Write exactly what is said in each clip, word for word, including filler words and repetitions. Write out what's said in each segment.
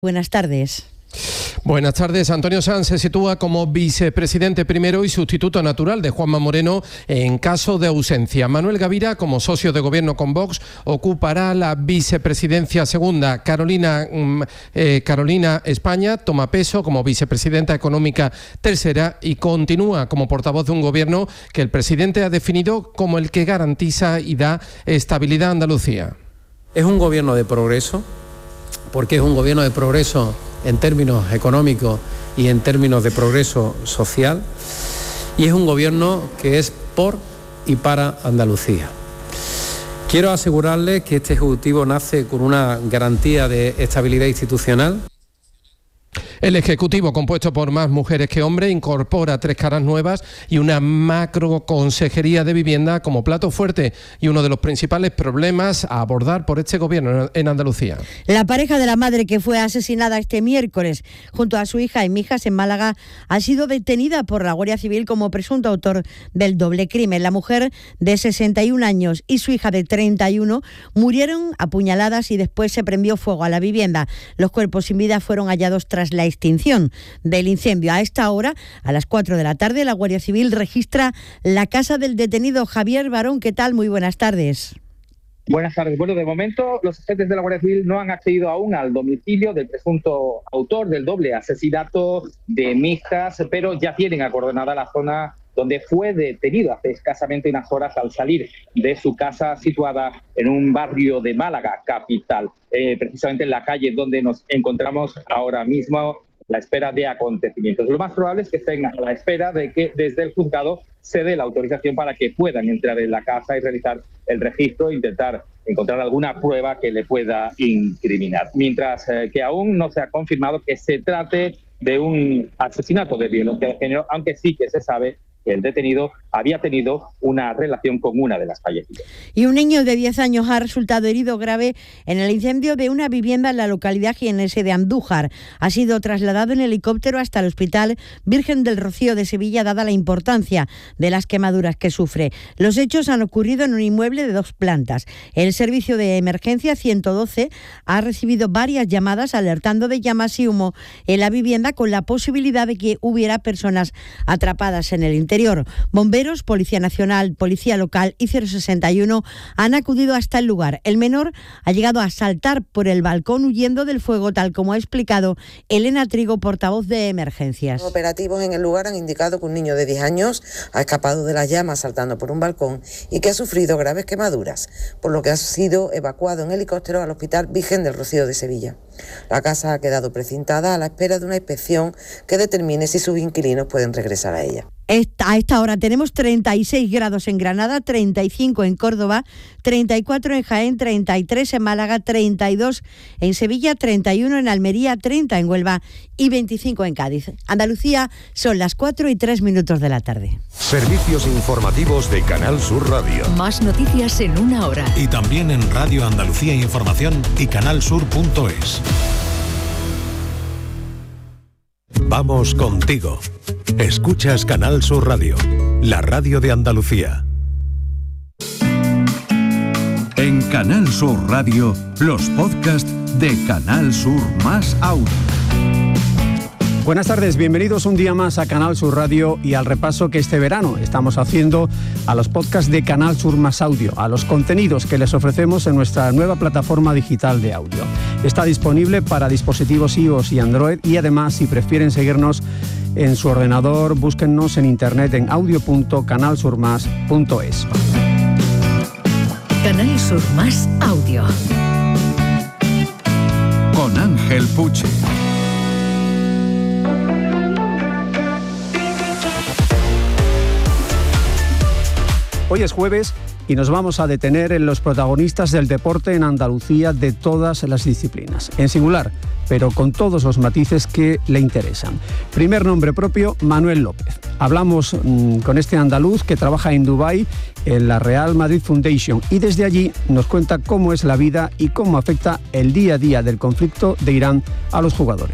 Buenas tardes. Buenas tardes. Antonio Sanz se sitúa como vicepresidente primero y sustituto natural de Juanma Moreno en caso de ausencia. Manuel Gavira, como socio de gobierno con Vox, ocupará la vicepresidencia segunda. Carolina, eh, Carolina España toma peso como vicepresidenta económica tercera y continúa como portavoz de un gobierno que el presidente ha definido como el que garantiza y da estabilidad a Andalucía. Es un gobierno de progreso, porque es un gobierno de progreso en términos económicos y en términos de progreso social, y es un gobierno que es por y para Andalucía. Quiero asegurarles que este Ejecutivo nace con una garantía de estabilidad institucional. El Ejecutivo, compuesto por más mujeres que hombres, incorpora tres caras nuevas y una macroconsejería de vivienda como plato fuerte y uno de los principales problemas a abordar por este gobierno en Andalucía. La pareja de la madre que fue asesinada este miércoles junto a su hija en Mijas, en Málaga, ha sido detenida por la Guardia Civil como presunto autor del doble crimen. La mujer de sesenta y un años y su hija de treinta y uno murieron apuñaladas y después se prendió fuego a la vivienda. Los cuerpos sin vida fueron hallados tras la extinción del incendio. A esta hora, a las cuatro de la tarde, la Guardia Civil registra la casa del detenido Javier Barón. ¿Qué tal? Muy buenas tardes. Buenas tardes. Bueno, de momento los agentes de la Guardia Civil no han accedido aún al domicilio del presunto autor del doble asesinato de Mijas, pero ya tienen acordonada la zona donde fue detenido hace escasamente unas horas al salir de su casa situada en un barrio de Málaga, capital, eh, precisamente en la calle donde nos encontramos ahora mismo a la espera de acontecimientos. Lo más probable es que estén a la espera de que desde el juzgado se dé la autorización para que puedan entrar en la casa y realizar el registro e intentar encontrar alguna prueba que le pueda incriminar. Mientras eh, que aún no se ha confirmado que se trate de un asesinato de violencia de género, aunque sí que se sabe que el detenido había tenido una relación con una de las fallecidas. Y un niño de diez años ha resultado herido grave en el incendio de una vivienda en la localidad jienense de Andújar. Ha sido trasladado en helicóptero hasta el Hospital Virgen del Rocío de Sevilla, dada la importancia de las quemaduras que sufre. Los hechos han ocurrido en un inmueble de dos plantas. El servicio de emergencia ciento doce ha recibido varias llamadas alertando de llamas y humo en la vivienda, con la posibilidad de que hubiera personas atrapadas en el interior. Bomberos, Policía Nacional, Policía Local y cero sesenta y uno han acudido hasta el lugar. El menor ha llegado a saltar por el balcón huyendo del fuego, tal como ha explicado Elena Trigo, portavoz de emergencias. Los operativos en el lugar han indicado que un niño de diez años ha escapado de las llamas saltando por un balcón y que ha sufrido graves quemaduras, por lo que ha sido evacuado en helicóptero al Hospital Virgen del Rocío de Sevilla. La casa ha quedado precintada a la espera de una inspección que determine si sus inquilinos pueden regresar a ella. A esta hora tenemos treinta y seis grados en Granada, treinta y cinco en Córdoba, treinta y cuatro en Jaén, treinta y tres en Málaga, treinta y dos en Sevilla, treinta y uno en Almería, treinta en Huelva y veinticinco en Cádiz. Andalucía, son las cuatro y tres minutos de la tarde. Servicios informativos de Canal Sur Radio. Más noticias en una hora. Y también en Radio Andalucía Información y canal sur punto es. Vamos contigo. Escuchas Canal Sur Radio, la radio de Andalucía. En Canal Sur Radio, los podcasts de Canal Sur Más Audio. Buenas tardes, bienvenidos un día más a Canal Sur Radio y al repaso que este verano estamos haciendo a los podcasts de Canal Sur Más Audio, a los contenidos que les ofrecemos en nuestra nueva plataforma digital de audio. Está disponible para dispositivos iOS y Android y además, si prefieren seguirnos en su ordenador, búsquennos en internet en audio punto canal sur más punto es. Canal Sur Más Audio. Con Ángel Puche. Hoy es jueves y nos vamos a detener en los protagonistas del deporte en Andalucía de todas las disciplinas, en singular, pero con todos los matices que le interesan. Primer nombre propio, Manuel López. Hablamos mmm, con este andaluz que trabaja en Dubái en la Real Madrid Foundation y desde allí nos cuenta cómo es la vida y cómo afecta el día a día del conflicto de Irán a los jugadores.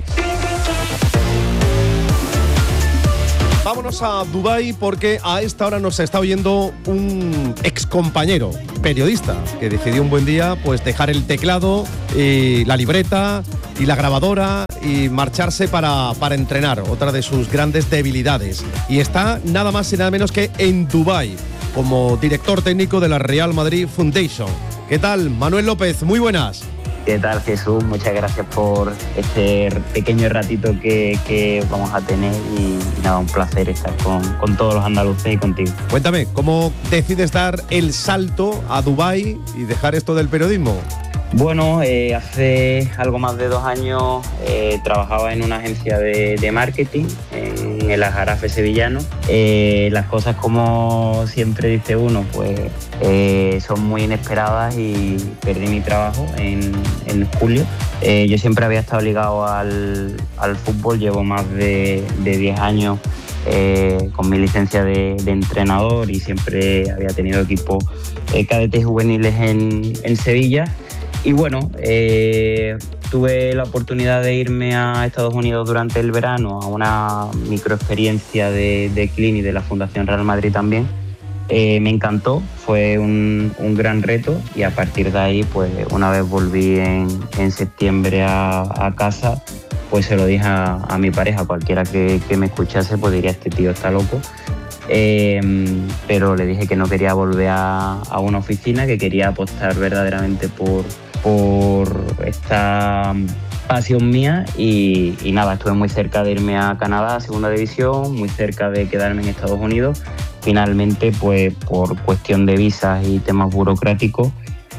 Vámonos a Dubái porque a esta hora nos está oyendo un excompañero periodista que decidió un buen día pues dejar el teclado y la libreta y la grabadora y marcharse para, para entrenar, otra de sus grandes debilidades. Y está nada más y nada menos que en Dubái, como director técnico de la Real Madrid Foundation. ¿Qué tal, Manuel López? Muy buenas. ¿Qué tal, Jesús? Muchas gracias por este pequeño ratito que, que vamos a tener y, y nada, un placer estar con, con todos los andaluces y contigo. Cuéntame, ¿cómo decides dar el salto a Dubái y dejar esto del periodismo? Bueno, eh, hace algo más de dos años eh, trabajaba en una agencia de, de marketing en el Aljarafe sevillano. Eh, las cosas, como siempre dice uno, pues eh, son muy inesperadas y perdí mi trabajo en, en julio. Eh, yo siempre había estado ligado al, al fútbol, llevo más de, de diez años Eh, con mi licencia de, de entrenador y siempre había tenido equipos eh, cadetes juveniles en, en Sevilla. Y bueno, eh, tuve la oportunidad de irme a Estados Unidos durante el verano a una microexperiencia de, de Clini de la Fundación Real Madrid también. Eh, me encantó, fue un, un gran reto y a partir de ahí, pues una vez volví en, en septiembre a, a casa, pues se lo dije a, a mi pareja. Cualquiera que, que me escuchase pues diría, este tío está loco. Eh, pero le dije que no quería volver a, a una oficina, que quería apostar verdaderamente por, por esta pasión mía y, y nada, estuve muy cerca de irme a Canadá, a segunda división, muy cerca de quedarme en Estados Unidos. Finalmente, pues por cuestión de visas y temas burocráticos,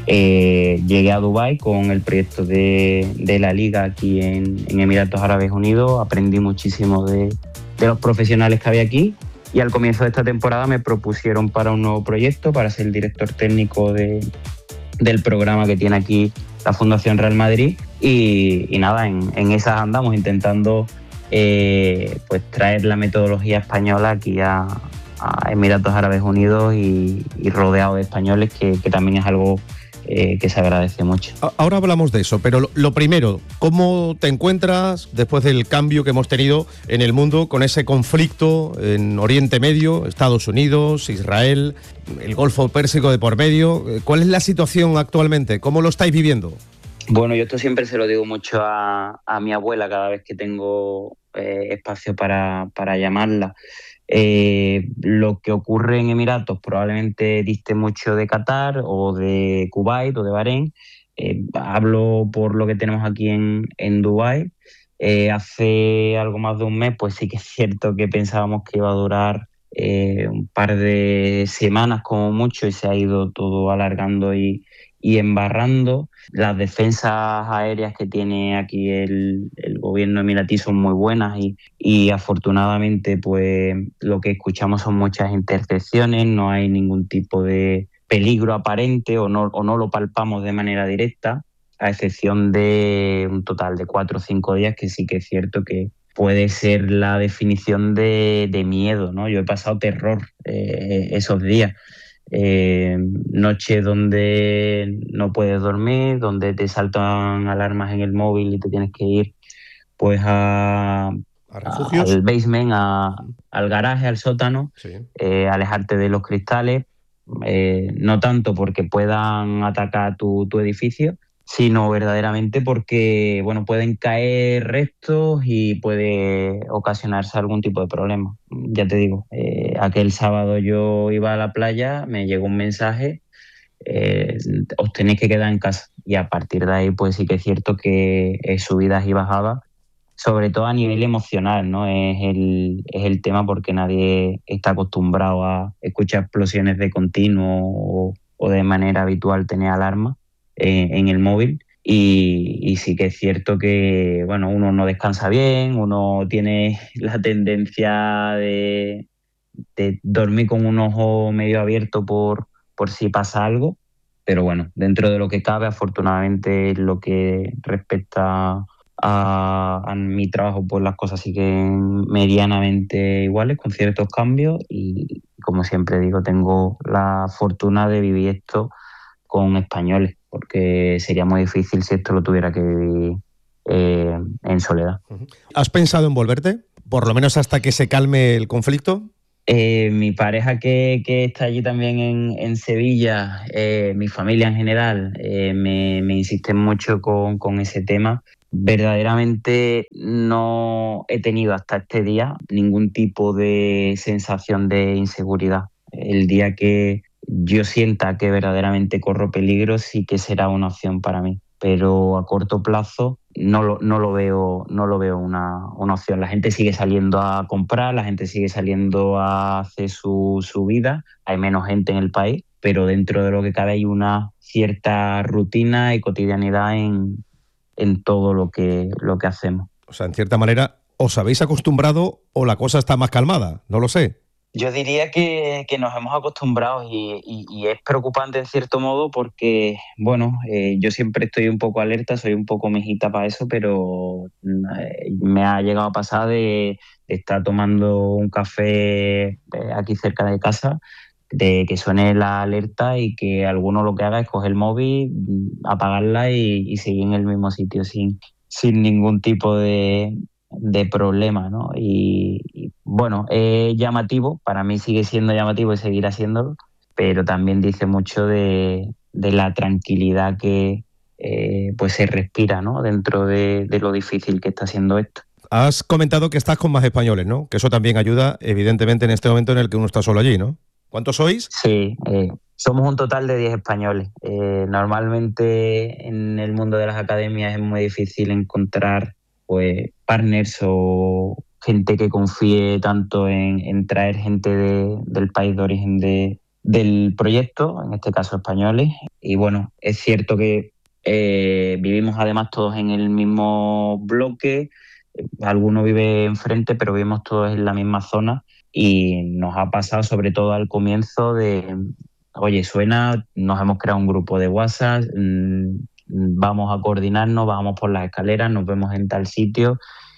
eh, llegué a Dubái con el proyecto de, de la Liga aquí en, en Emiratos Árabes Unidos. Aprendí muchísimo de, de los profesionales que había aquí y al comienzo de esta temporada me propusieron para un nuevo proyecto, para ser el director técnico de, del programa que tiene aquí la Fundación Real Madrid y, y nada, en, en esas andamos intentando eh, pues traer la metodología española aquí a, a Emiratos Árabes Unidos y, y rodeado de españoles, que, que también es algo eh, que se agradece mucho. Ahora hablamos de eso, pero lo, lo primero, ¿cómo te encuentras después del cambio que hemos tenido en el mundo con ese conflicto en Oriente Medio, Estados Unidos, Israel, el Golfo Pérsico de por medio? ¿Cuál es la situación actualmente? ¿Cómo lo estáis viviendo? Bueno, yo esto siempre se lo digo mucho a, a mi abuela cada vez que tengo eh, espacio para, para llamarla. Eh, lo que ocurre en Emiratos probablemente diste mucho de Qatar o de Kuwait o de Bahrein. Eh, hablo por lo que tenemos aquí en, en Dubái. Eh, hace algo más de un mes, pues sí que es cierto que pensábamos que iba a durar eh, un par de semanas como mucho y se ha ido todo alargando y, y embarrando. Las defensas aéreas que tiene aquí el, el gobierno emiratí son muy buenas y, y afortunadamente pues lo que escuchamos son muchas intercepciones, no hay ningún tipo de peligro aparente o no, o no lo palpamos de manera directa, a excepción de un total de cuatro o cinco días que sí que es cierto que puede ser la definición de, de miedo, ¿no? Yo he pasado terror eh, esos días. Eh, noches donde no puedes dormir, donde te saltan alarmas en el móvil y te tienes que ir pues a, ¿A refugios? al basement, a, al garaje, al sótano, sí. eh, alejarte de los cristales, eh, no tanto porque puedan atacar tu, tu edificio, sino verdaderamente porque bueno, pueden caer restos y puede ocasionarse algún tipo de problema. Ya te digo, eh, aquel sábado yo iba a la playa, me llegó un mensaje, eh, os tenéis que quedar en casa, y a partir de ahí pues sí que es cierto que es subidas y bajadas, sobre todo a nivel emocional, ¿no? Es el, es el tema porque nadie está acostumbrado a escuchar explosiones de continuo o, o de manera habitual tener alarma en el móvil y, y sí que es cierto que bueno, uno no descansa bien, uno tiene la tendencia de, de dormir con un ojo medio abierto por, por si pasa algo, pero bueno, dentro de lo que cabe, afortunadamente, lo que respecta a, a mi trabajo, pues las cosas siguen medianamente iguales, con ciertos cambios y como siempre digo, tengo la fortuna de vivir esto con españoles, porque sería muy difícil si esto lo tuviera que vivir eh, en soledad. ¿Has pensado en volverte? Por lo menos hasta que se calme el conflicto. Eh, mi pareja que, que está allí también en, en Sevilla, eh, mi familia en general, eh, me, me insisten mucho con, con ese tema. Verdaderamente no he tenido hasta este día ningún tipo de sensación de inseguridad. El día que yo sienta que verdaderamente corro peligro sí que será una opción para mí, pero a corto plazo no lo, no lo veo, no lo veo una, una opción. La gente sigue saliendo a comprar, la gente sigue saliendo a hacer su, su vida, hay menos gente en el país, pero dentro de lo que cabe hay una cierta rutina y cotidianidad en, en todo lo que, lo que hacemos. O sea, en cierta manera, ¿os habéis acostumbrado o la cosa está más calmada? No lo sé. Yo diría que, que nos hemos acostumbrado y, y, y es preocupante en cierto modo porque, bueno, eh, yo siempre estoy un poco alerta, soy un poco mijita para eso, pero eh, me ha llegado a pasar de, de estar tomando un café eh, aquí cerca de casa, de que suene la alerta y que alguno lo que haga es coger el móvil, apagarla y, y seguir en el mismo sitio sin, sin ningún tipo de... de problema, ¿no? Y, y bueno, es llamativo, para mí sigue siendo llamativo y seguirá haciéndolo, pero también dice mucho de, de la tranquilidad que eh, pues se respira, ¿no? Dentro de, de lo difícil que está siendo esto. Has comentado que estás con más españoles, ¿no? Que eso también ayuda, evidentemente, en este momento en el que uno está solo allí, ¿no? ¿Cuántos sois? Sí, eh, somos un total de diez españoles. Eh, normalmente en el mundo de las academias es muy difícil encontrar pues partners o gente que confíe tanto en, en traer gente de, del país de origen de, del proyecto, en este caso españoles. Y bueno, es cierto que eh, vivimos además todos en el mismo bloque, alguno vive enfrente, pero vivimos todos en la misma zona y nos ha pasado sobre todo al comienzo de, oye, suena, nos hemos creado un grupo de WhatsApp, mmm, vamos a coordinarnos, bajamos por las escaleras, nos vemos en tal sitio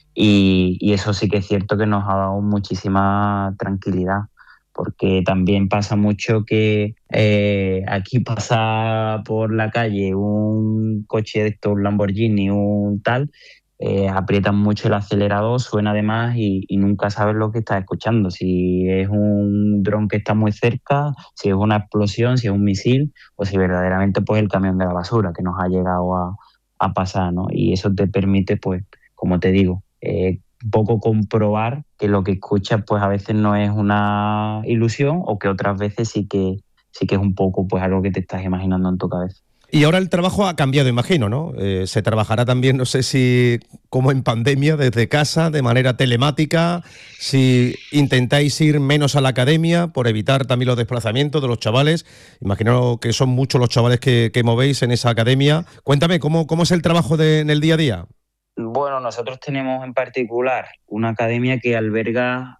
y, y eso sí que es cierto que nos ha dado muchísima tranquilidad, porque también pasa mucho que eh, aquí pasa por la calle un coche de estos, un Lamborghini, un tal, eh, aprietan mucho el acelerador, suena de más y, y nunca sabes lo que estás escuchando, si es un dron que está muy cerca, si es una explosión, si es un misil o si verdaderamente pues el camión de la basura que nos ha llegado a, a pasar, ¿no? Y eso te permite, pues, como te digo, eh, un poco comprobar que lo que escuchas pues a veces no es una ilusión o que otras veces sí que, sí que es un poco pues algo que te estás imaginando en tu cabeza. Y ahora el trabajo ha cambiado, imagino, ¿no? Eh, se trabajará también, no sé si como en pandemia, desde casa, de manera telemática, si intentáis ir menos a la academia por evitar también los desplazamientos de los chavales. Imagino que son muchos los chavales que, que movéis en esa academia. Cuéntame, ¿cómo, cómo es el trabajo de, en el día a día? Bueno, nosotros tenemos en particular una academia que alberga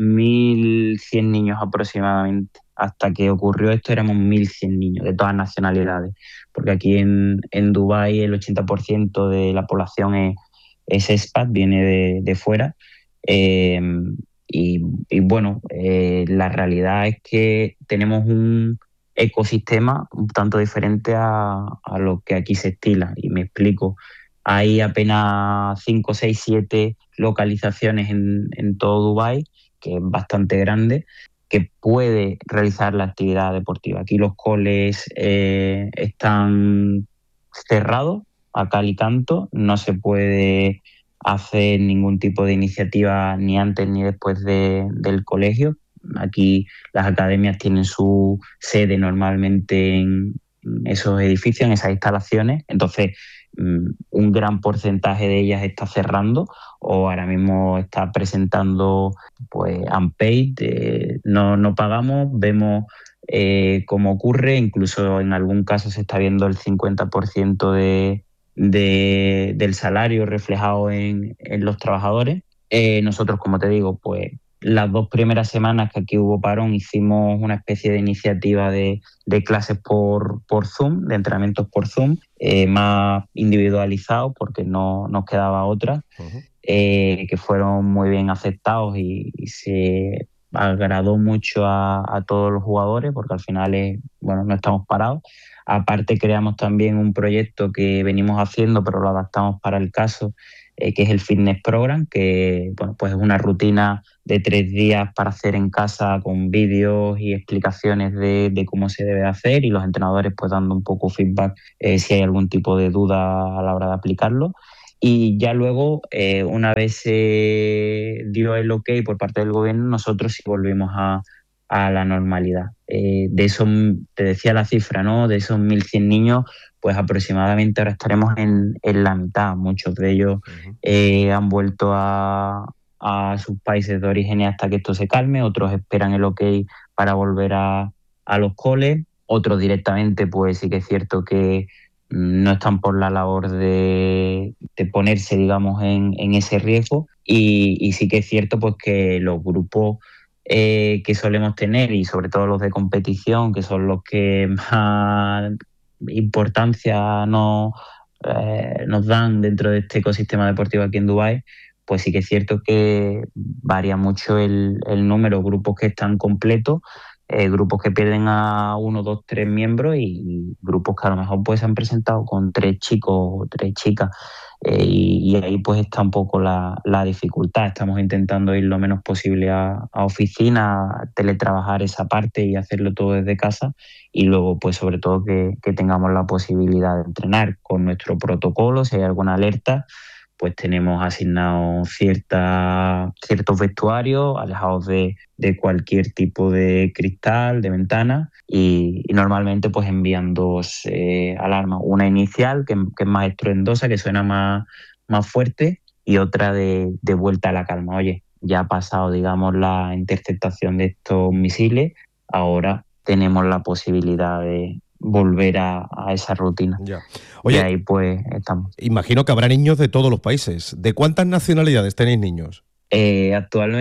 mil cien niños aproximadamente. Hasta que ocurrió esto éramos mil cien niños de todas nacionalidades, porque aquí en, en Dubái el ochenta por ciento de la población es, es expat, viene de, de fuera. Eh, y, y bueno, eh, la realidad es que tenemos un ecosistema un tanto diferente a, a lo que aquí se estila, y me explico. Hay apenas cinco, seis, siete localizaciones en, en todo Dubái, que es bastante grande, que puede realizar la actividad deportiva. Aquí los coles eh, están cerrados a cal y canto, no se puede hacer ningún tipo de iniciativa ni antes ni después de, del colegio. Aquí las academias tienen su sede normalmente en esos edificios, en esas instalaciones, entonces un gran porcentaje de ellas está cerrando o ahora mismo está presentando pues unpaid, eh, no, no pagamos, vemos eh, cómo ocurre, incluso en algún caso se está viendo el cincuenta por ciento de, de, del salario reflejado en, en los trabajadores. Eh, nosotros, como te digo, pues las dos primeras semanas que aquí hubo parón hicimos una especie de iniciativa de, de clases por, por Zoom, de entrenamientos por Zoom, eh, más individualizados porque no nos quedaba otra, uh-huh. eh, que fueron muy bien aceptados y, y se agradó mucho a, a todos los jugadores porque al final es, bueno, no estamos parados. Aparte creamos también un proyecto que venimos haciendo pero lo adaptamos para el caso, eh, que es el Fitness Program, que bueno, pues es una rutina de tres días para hacer en casa con vídeos y explicaciones de, de cómo se debe hacer y los entrenadores pues dando un poco feedback eh, si hay algún tipo de duda a la hora de aplicarlo. Y ya luego, eh, una vez se dio el ok por parte del gobierno, nosotros sí volvimos a, a la normalidad. Eh, de esos, te decía la cifra, ¿no? De esos mil cien niños, pues aproximadamente ahora estaremos en, en la mitad. Muchos de ellos uh-huh. eh, han vuelto a, a sus países de origen hasta que esto se calme, otros esperan el ok para volver a, a los coles, otros directamente, pues sí que es cierto que no están por la labor de, de ponerse, digamos, en, en ese riesgo, y, y sí que es cierto pues que los grupos eh, que solemos tener, y sobre todo los de competición, que son los que más importancia nos, eh, nos dan dentro de este ecosistema deportivo aquí en Dubái, pues sí que es cierto que varía mucho el, el número, grupos que están completos, Eh, grupos que pierden a uno, dos, tres miembros, y grupos que a lo mejor pues se han presentado con tres chicos o tres chicas, eh, y, y ahí pues está un poco la, la dificultad. Estamos intentando ir lo menos posible a, a oficina, a teletrabajar esa parte y hacerlo todo desde casa, y luego pues sobre todo que, que tengamos la posibilidad de entrenar con nuestro protocolo. Si hay alguna alerta, pues tenemos asignados cierta, ciertos vestuarios alejados de, de cualquier tipo de cristal, de ventana, y, y normalmente pues envían dos eh, alarmas, una inicial que, que es más estruendosa, que suena más, más fuerte, y otra de, de vuelta a la calma. Oye, ya ha pasado, digamos, la interceptación de estos misiles, ahora tenemos la posibilidad de volver a, a esa rutina. Ya. Oye, y ahí pues estamos. Imagino que habrá niños de todos los países. ¿De cuántas nacionalidades tenéis niños? Eh,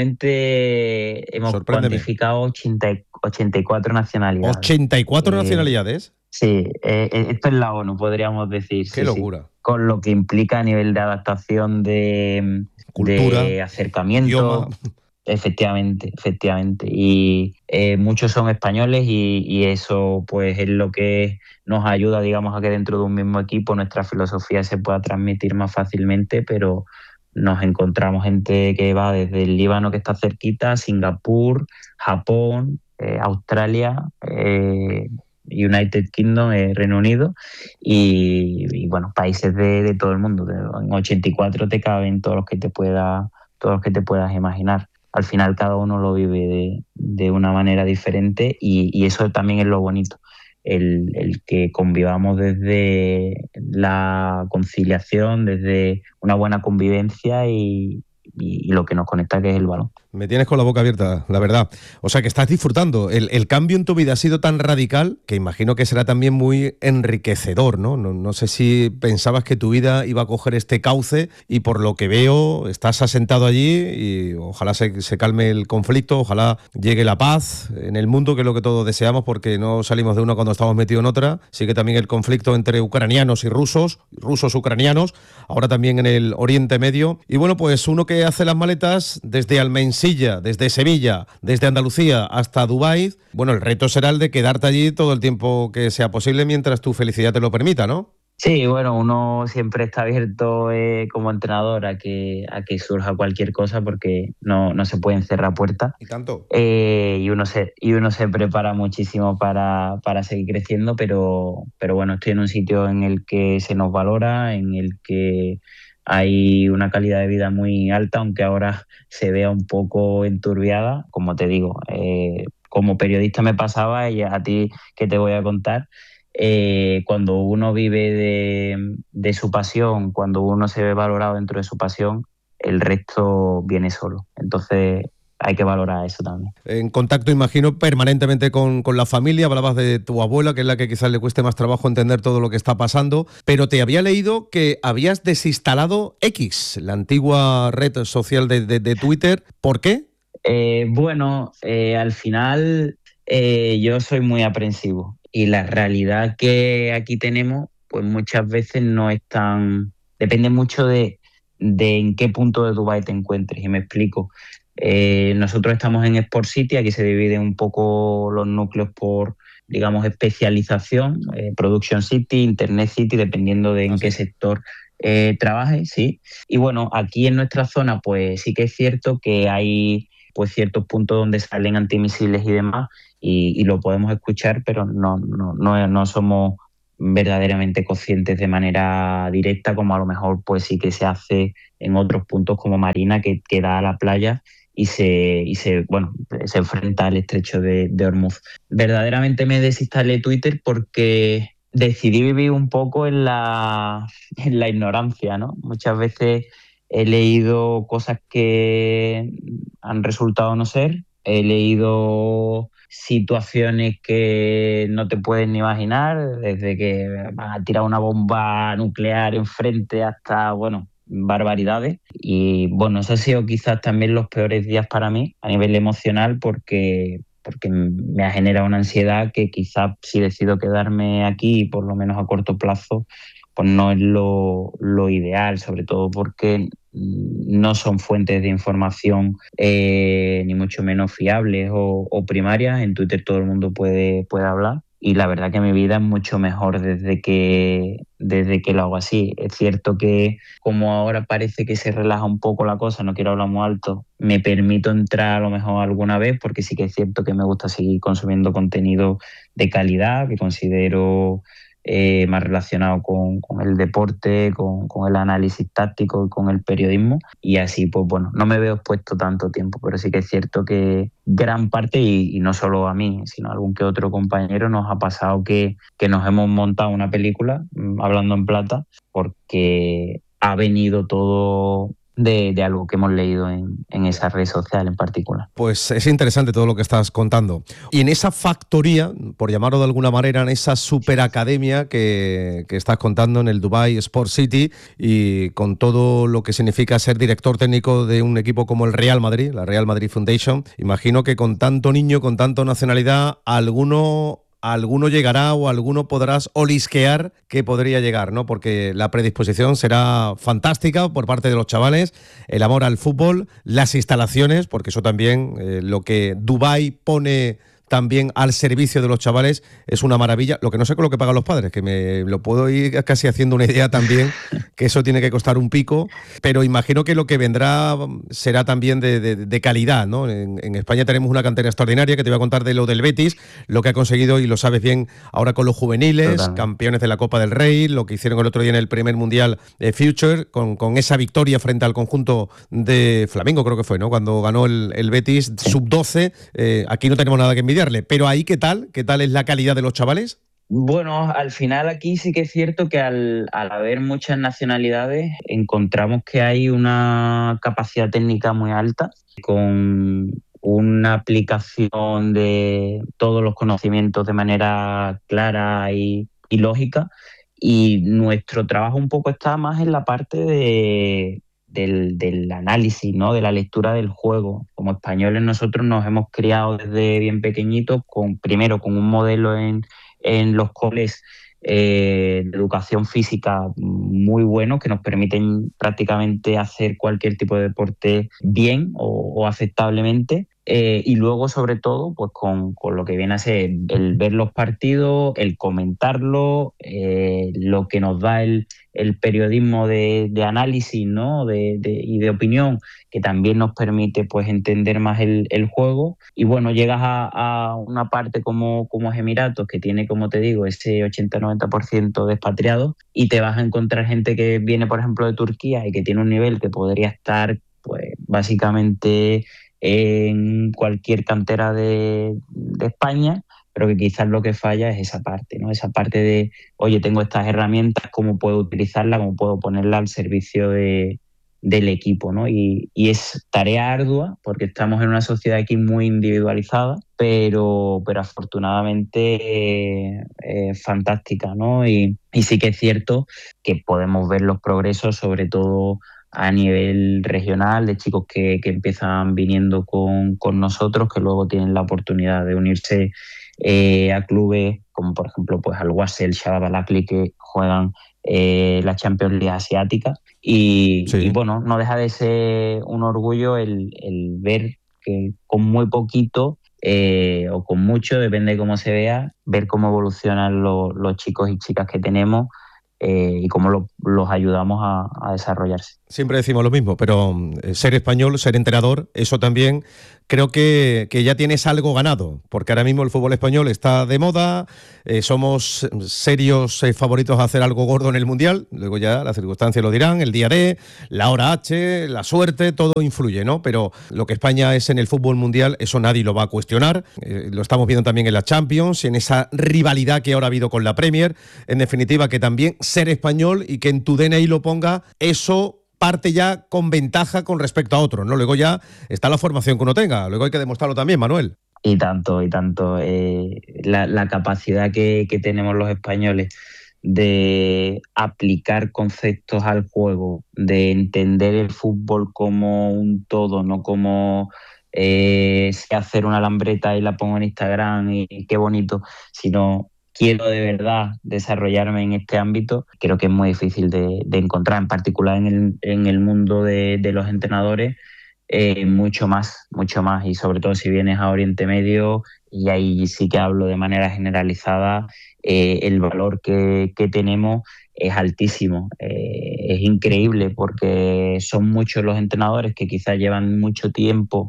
actualmente hemos Sorpréndeme. cuantificado ochenta, ochenta y cuatro nacionalidades. ¿ochenta y cuatro eh, nacionalidades? Sí, eh, esto es la ONU, podríamos decir. ¡Qué sí, locura! Sí. Con lo que implica a nivel de adaptación, de, cultura, de acercamiento. Idioma. Efectivamente, efectivamente. Y eh, muchos son españoles, y, y eso pues es lo que nos ayuda, digamos, a que dentro de un mismo equipo nuestra filosofía se pueda transmitir más fácilmente, pero nos encontramos gente que va desde el Líbano, que está cerquita, Singapur, Japón, eh, Australia, eh, United Kingdom, eh, Reino Unido, y, y bueno, países de, de todo el mundo. En ochenta y cuatro te caben todos los que te pueda, todos los que te puedas imaginar. Al final cada uno lo vive de, de una manera diferente, y, y eso también es lo bonito, el, el que convivamos desde la conciliación, desde una buena convivencia, y, y, y lo que nos conecta, que es el balón. Me tienes con la boca abierta, la verdad. O sea, que estás disfrutando. El, el cambio en tu vida ha sido tan radical que imagino que será también muy enriquecedor, ¿no? No, no sé si pensabas que tu vida iba a coger este cauce, y por lo que veo estás asentado allí, y ojalá se, se calme el conflicto, ojalá llegue la paz en el mundo, que es lo que todos deseamos, porque no salimos de una cuando estamos metidos en otra. Sigue también el conflicto entre ucranianos y rusos, rusos ucranianos, ahora también en el Oriente Medio. Y bueno, pues uno que hace las maletas desde Almensí, desde Sevilla, desde Andalucía hasta Dubái, bueno, el reto será el de quedarte allí todo el tiempo que sea posible mientras tu felicidad te lo permita, ¿no? Sí, bueno, uno siempre está abierto eh, como entrenador a que, a que surja cualquier cosa, porque no, no se pueden cerrar puertas. ¿Y tanto? Eh, y, uno se, y uno se prepara muchísimo para, para seguir creciendo, pero, pero bueno, estoy en un sitio en el que se nos valora, en el que hay una calidad de vida muy alta, aunque ahora se vea un poco enturbiada. Como te digo, eh, como periodista me pasaba, y a ti que te voy a contar, eh, cuando uno vive de, de su pasión, cuando uno se ve valorado dentro de su pasión, el resto viene solo. Entonces hay que valorar eso también. En contacto, imagino, permanentemente con, con la familia. Hablabas de tu abuela, que es la que quizás le cueste más trabajo entender todo lo que está pasando, pero te había leído que habías desinstalado X, la antigua red social de, de, de Twitter. ¿Por qué? Eh, bueno, eh, al final eh, yo soy muy aprensivo, y la realidad que aquí tenemos pues muchas veces no es tan... Depende mucho de, de en qué punto de Dubái te encuentres, y me explico. Eh, nosotros estamos en Sport City, aquí se dividen un poco los núcleos por, digamos, especialización, eh, Production City, Internet City, dependiendo de en ¿Ah, sí? qué sector eh, trabajes, sí. Y bueno, aquí en nuestra zona pues sí que es cierto que hay pues ciertos puntos donde salen antimisiles y demás, y, y lo podemos escuchar, pero no, no, no, no somos verdaderamente conscientes de manera directa, como a lo mejor pues sí que se hace en otros puntos como Marina, que, que da a la playa y se, y se, bueno, se enfrenta al estrecho de, de Hormuz. Verdaderamente me desinstalé Twitter porque decidí vivir un poco en la, en la ignorancia, ¿no? Muchas veces he leído cosas que han resultado no ser, he leído situaciones que no te puedes ni imaginar, desde que van a tirar una bomba nuclear enfrente hasta, bueno, barbaridades. Y bueno, esos han sido quizás también los peores días para mí a nivel emocional, porque, porque me ha generado una ansiedad que quizás si decido quedarme aquí, por lo menos a corto plazo, pues no es lo, lo ideal, sobre todo porque no son fuentes de información eh, ni mucho menos fiables o, o primarias. En Twitter todo el mundo puede, puede hablar y la verdad que mi vida es mucho mejor desde que, desde que lo hago así. Es cierto que como ahora parece que se relaja un poco la cosa, no quiero hablar muy alto, me permito entrar a lo mejor alguna vez porque sí que es cierto que me gusta seguir consumiendo contenido de calidad, que considero Eh, más relacionado con, con el deporte, con, con el análisis táctico y con el periodismo, y así pues bueno, no me veo expuesto tanto tiempo, pero sí que es cierto que gran parte, y, y no solo a mí, sino a algún que otro compañero, nos ha pasado que, que nos hemos montado una película, hablando en plata, porque ha venido todo De, de algo que hemos leído en, en esa red social en particular. Pues es interesante todo lo que estás contando. Y en esa factoría, por llamarlo de alguna manera, en esa superacademia que, que estás contando en el Dubai Sport City, y con todo lo que significa ser director técnico de un equipo como el Real Madrid, la Real Madrid Foundation, imagino que con tanto niño, con tanta nacionalidad, alguno... alguno llegará o alguno podrás olisquear que podría llegar, ¿no? Porque la predisposición será fantástica por parte de los chavales, el amor al fútbol, las instalaciones, porque eso también, eh, lo que Dubái pone también al servicio de los chavales es una maravilla. Lo que no sé con lo que pagan los padres, que me lo puedo ir casi haciendo una idea también, que eso tiene que costar un pico, pero imagino que lo que vendrá será también de, de, de calidad, ¿no? En, en España tenemos una cantera extraordinaria, que te voy a contar de lo del Betis, lo que ha conseguido, y lo sabes bien, ahora con los juveniles, Total. campeones de la Copa del Rey, lo que hicieron el otro día en el primer Mundial eh, Future, con, con esa victoria frente al conjunto de Flamengo, creo que fue, ¿no? Cuando ganó el, el Betis sí. sub doce, eh, aquí no tenemos nada que envidiar. Pero ahí, ¿qué tal? ¿Qué tal es la calidad de los chavales? Bueno, al final aquí sí que es cierto que al, al haber muchas nacionalidades encontramos que hay una capacidad técnica muy alta, con una aplicación de todos los conocimientos de manera clara y, y lógica, y nuestro trabajo un poco está más en la parte de... Del, del análisis, ¿no? De la lectura del juego. Como españoles nosotros nos hemos criado desde bien pequeñitos, con, primero con un modelo en, en los coles eh, de educación física muy bueno, que nos permiten prácticamente hacer cualquier tipo de deporte bien o, o aceptablemente. Eh, y luego, sobre todo, pues con, con lo que viene a ser el ver los partidos, el comentarlo, eh, lo que nos da el, el periodismo de, de análisis, ¿no? de, de, y de opinión, que también nos permite pues entender más el, el juego. Y bueno, llegas a, a una parte como, como es Emiratos, que tiene, como te digo, ese ochenta a noventa por ciento de expatriados, y te vas a encontrar gente que viene, por ejemplo, de Turquía y que tiene un nivel que podría estar, pues básicamente en cualquier cantera de, de España, pero que quizás lo que falla es esa parte, ¿no? Esa parte de, oye, tengo estas herramientas, ¿cómo puedo utilizarlas? ¿Cómo puedo ponerla al servicio de, del equipo, ¿no? Y, y es tarea ardua, porque estamos en una sociedad aquí muy individualizada, pero, pero afortunadamente eh, eh, fantástica, ¿no? Y, y sí que es cierto que podemos ver los progresos, sobre todo a nivel regional, de chicos que, que empiezan viniendo con, con nosotros, que luego tienen la oportunidad de unirse eh, a clubes como por ejemplo pues al Wasel, Shabab Al-Akli, que juegan eh, la Champions League asiática, y, sí. y bueno, no deja de ser un orgullo el, el ver que con muy poquito eh, o con mucho, depende de cómo se vea, ver cómo evolucionan lo, los chicos y chicas que tenemos, Eh, y cómo lo, los ayudamos a, a desarrollarse. Siempre decimos lo mismo, pero eh, ser español, ser entrenador, eso también creo que, que ya tienes algo ganado, porque ahora mismo el fútbol español está de moda, eh, somos serios eh, favoritos a hacer algo gordo en el Mundial, luego ya las circunstancias lo dirán, el día D, la hora H, la suerte, todo influye, ¿no? Pero lo que España es en el fútbol mundial, eso nadie lo va a cuestionar, eh, lo estamos viendo también en la Champions, en esa rivalidad que ahora ha habido con la Premier, en definitiva que también ser español y que en tu D N I lo ponga, eso parte ya con ventaja con respecto a otros, ¿no? Luego ya está la formación que uno tenga, luego hay que demostrarlo también, Manuel. Y tanto, y tanto. Eh, la, la capacidad que, que tenemos los españoles de aplicar conceptos al juego, de entender el fútbol como un todo, no como eh, sé hacer una lambreta y la pongo en Instagram y, y qué bonito, sino quiero de verdad desarrollarme en este ámbito, creo que es muy difícil de, de encontrar, en particular en el, en el mundo de, de los entrenadores, eh, mucho más, mucho más, y sobre todo si vienes a Oriente Medio, y ahí sí que hablo de manera generalizada, eh, el valor que, que tenemos es altísimo, eh, es increíble, porque son muchos los entrenadores que quizás llevan mucho tiempo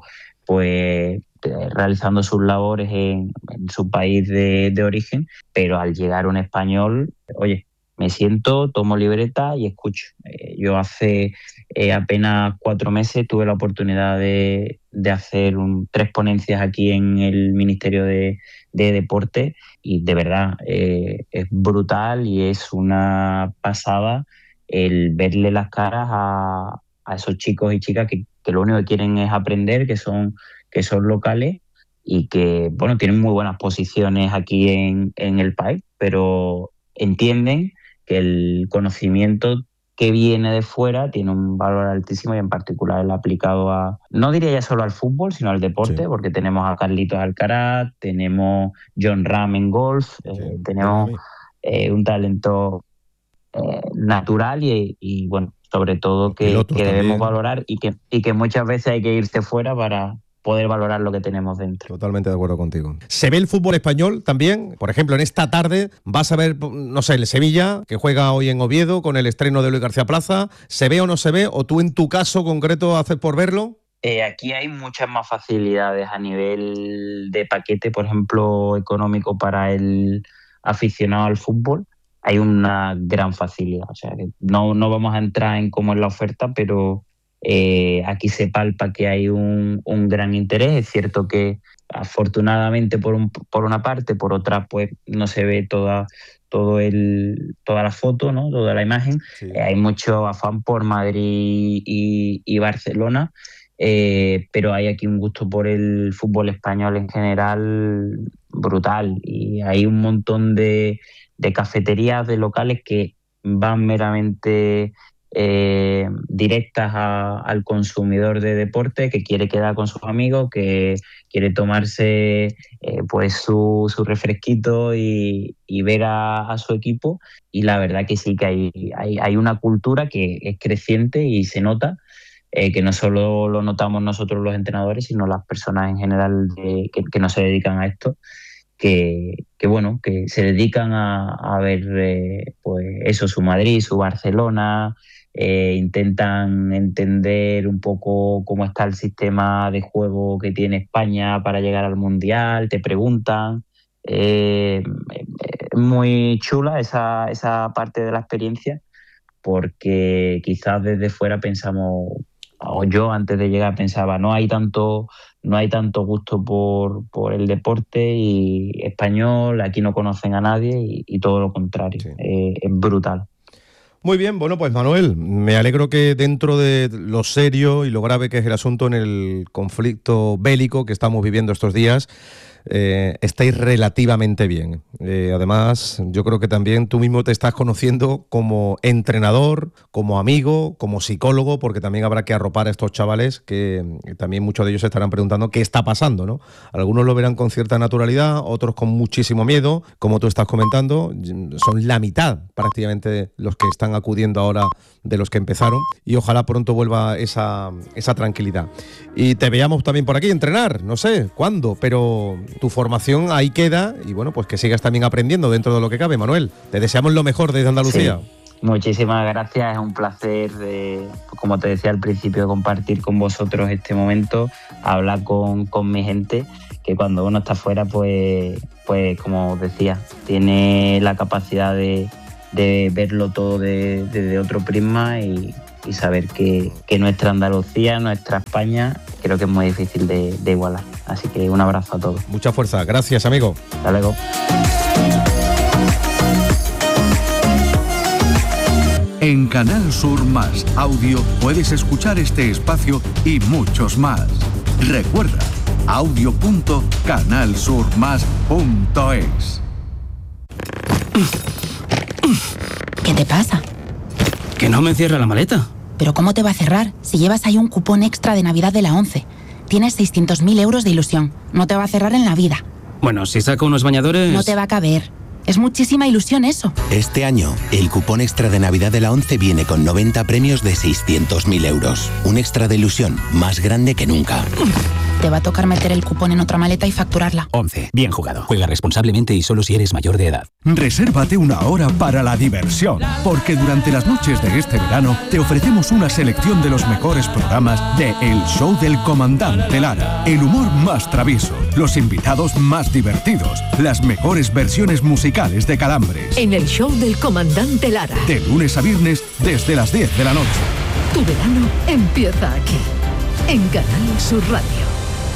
pues realizando sus labores en, en su país de, de origen, pero al llegar un español, oye, me siento, tomo libreta y escucho. Eh, yo hace eh, apenas cuatro meses tuve la oportunidad de, de hacer un, tres ponencias aquí en el Ministerio de, de Deporte, y de verdad eh, es brutal y es una pasada el verle las caras a, a esos chicos y chicas que, que lo único que quieren es aprender, que son que son locales y que, bueno, tienen muy buenas posiciones aquí en, en el país, pero entienden que el conocimiento que viene de fuera tiene un valor altísimo, y en particular el aplicado a, no diría ya solo al fútbol, sino al deporte, sí. Porque tenemos a Carlitos Alcaraz, tenemos John Ram en golf, sí, eh, tenemos eh, un talento eh, natural y, y, bueno, sobre todo que, que debemos valorar, y que, y que muchas veces hay que irse fuera para poder valorar lo que tenemos dentro. Totalmente de acuerdo contigo. ¿Se ve el fútbol español también? Por ejemplo, en esta tarde vas a ver, no sé, el Sevilla, que juega hoy en Oviedo con el estreno de Luis García Plaza. ¿Se ve o no se ve? ¿O tú en tu caso concreto haces por verlo? Eh, aquí hay muchas más facilidades a nivel de paquete, por ejemplo, económico para el aficionado al fútbol. Hay una gran facilidad. O sea, que no, no vamos a entrar en cómo es la oferta, pero Eh, aquí se palpa que hay un, un gran interés. Es cierto que afortunadamente por, un, por una parte, por otra pues no se ve toda, todo el, toda la foto, ¿no? Toda la imagen. Sí. Eh, hay mucho afán por Madrid y, y Barcelona, eh, pero hay aquí un gusto por el fútbol español en general brutal, y hay un montón de, de cafeterías, de locales que van meramente Eh, directas a, al consumidor de deporte que quiere quedar con sus amigos, que quiere tomarse eh, pues su, su refresquito y, y ver a, a su equipo, y la verdad que sí que hay, hay, hay una cultura que es creciente y se nota, eh, que no solo lo notamos nosotros los entrenadores, sino las personas en general de, que, que no se dedican a esto, que, que bueno, que se dedican a, a ver eh, pues eso, su Madrid, su Barcelona. Eh, intentan entender un poco cómo está el sistema de juego que tiene España para llegar al Mundial, te preguntan. Eh, es muy chula esa, esa parte de la experiencia, porque quizás desde fuera pensamos, o yo antes de llegar pensaba, no hay tanto, no hay tanto gusto por, por el deporte y español, aquí no conocen a nadie, y, y todo lo contrario, sí. eh, es brutal. Muy bien, bueno, pues Manuel, me alegro que dentro de lo serio y lo grave que es el asunto en el conflicto bélico que estamos viviendo estos días, eh, estáis relativamente bien. Eh, además, yo creo que también tú mismo te estás conociendo como entrenador, como amigo, como psicólogo, porque también habrá que arropar a estos chavales que, que también muchos de ellos se estarán preguntando qué está pasando, ¿no? Algunos lo verán con cierta naturalidad, otros con muchísimo miedo, como tú estás comentando. Son la mitad prácticamente los que están acudiendo ahora de los que empezaron, y ojalá pronto vuelva esa, esa tranquilidad. Y te veamos también por aquí entrenar, no sé cuándo, pero tu formación ahí queda, y bueno, pues que sigas también aprendiendo dentro de lo que cabe, Manuel. Te deseamos lo mejor desde Andalucía. Sí. Muchísimas gracias, es un placer, eh, como te decía al principio, compartir con vosotros este momento. hablar con, con mi gente, que cuando uno está fuera, pues, pues como os decía, tiene la capacidad de, de verlo todo de, desde otro prisma y, y saber que, que nuestra Andalucía, nuestra España, creo que es muy difícil de, de igualar. Así que un abrazo a todos. Mucha fuerza. Gracias, amigo. Hasta luego. En Canal Sur Más Audio puedes escuchar este espacio y muchos más. Recuerda, audio punto canal sur más punto es. ¿Qué te pasa? Que no me cierra la maleta. ¿Pero cómo te va a cerrar si llevas ahí un cupón extra de Navidad de la ONCE? Tienes seiscientos mil euros de ilusión. No te va a cerrar en la vida. Bueno, si saco unos bañadores... No te va a caber. Es muchísima ilusión eso. Este año, el cupón extra de Navidad de la ONCE viene con noventa premios de seiscientos mil euros. Un extra de ilusión más grande que nunca. Te va a tocar meter el cupón en otra maleta y facturarla. ONCE. Bien jugado. Juega responsablemente y solo si eres mayor de edad. Resérvate una hora para la diversión, porque durante las noches de este verano te ofrecemos una selección de los mejores programas de El Show del Comandante Lara. El humor más travieso, los invitados más divertidos, las mejores versiones musicales de Calambres. En El Show del Comandante Lara. De lunes a viernes desde las diez de la noche. Tu verano empieza aquí, en Canal Sur Radio.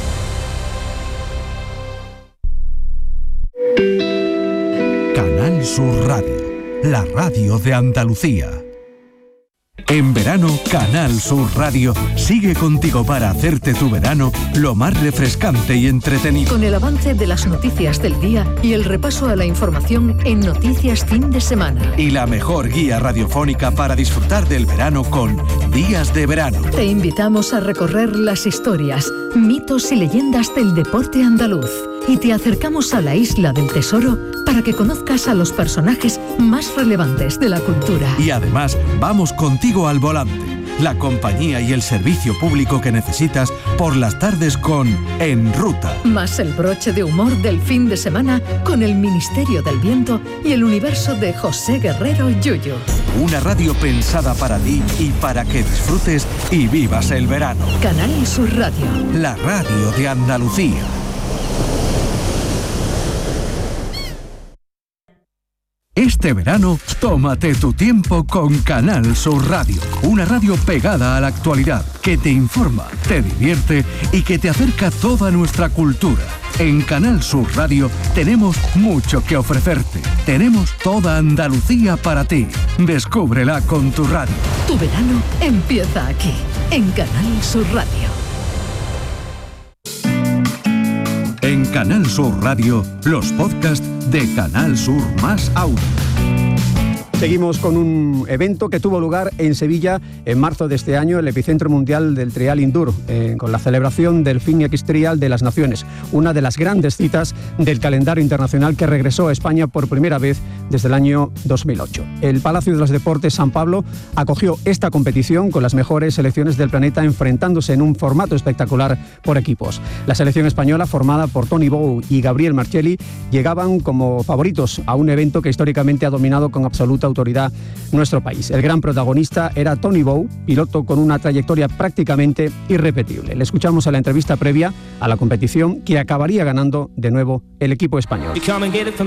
Canal Sur Radio, la radio de Andalucía. En verano, Canal Sur Radio sigue contigo para hacerte tu verano lo más refrescante y entretenido. Con el avance de las noticias del día y el repaso a la información en Noticias Fin de Semana. Y la mejor guía radiofónica para disfrutar del verano con Días de Verano. Te invitamos a recorrer las historias, mitos y leyendas del deporte andaluz. Y te acercamos a la Isla del Tesoro para que conozcas a los personajes más relevantes de la cultura. Y además, vamos contigo al volante, la compañía y el servicio público que necesitas por las tardes con En Ruta. Más el broche de humor del fin de semana con el Ministerio del Viento y el universo de José Guerrero Yuyu. Una radio pensada para ti y para que disfrutes y vivas el verano. Canal Sur Radio. La radio de Andalucía. Este verano, tómate tu tiempo con Canal Sur Radio, una radio pegada a la actualidad, que te informa, te divierte y que te acerca toda nuestra cultura. En Canal Sur Radio tenemos mucho que ofrecerte. Tenemos toda Andalucía para ti. Descúbrela con tu radio. Tu verano empieza aquí, en Canal Sur Radio. En Canal Sur Radio, los podcasts de Canal Sur Más Audio. Seguimos con un evento que tuvo lugar en Sevilla en marzo de este año, el epicentro mundial del trial indoor, eh, con la celebración del Fin X Trial de las Naciones, una de las grandes citas del calendario internacional que regresó a España por primera vez desde el año dos mil ocho. El Palacio de los Deportes San Pablo acogió esta competición con las mejores selecciones del planeta enfrentándose en un formato espectacular por equipos. La selección española, formada por Tony Bou y Gabriel Marchelli, llegaban como favoritos a un evento que históricamente ha dominado con absoluta autoridad nuestro país. El gran protagonista era Tony Bou, piloto con una trayectoria prácticamente irrepetible. Le escuchamos a la entrevista previa a la competición que acabaría ganando de nuevo el equipo español.